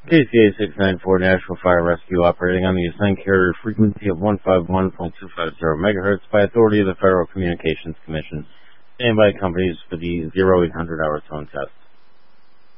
KCA 694 National Fire Rescue operating on the assigned carrier frequency of 151.250 MHz by authority of the Federal Communications Commission. Standby companies for the 0800 hour tone test.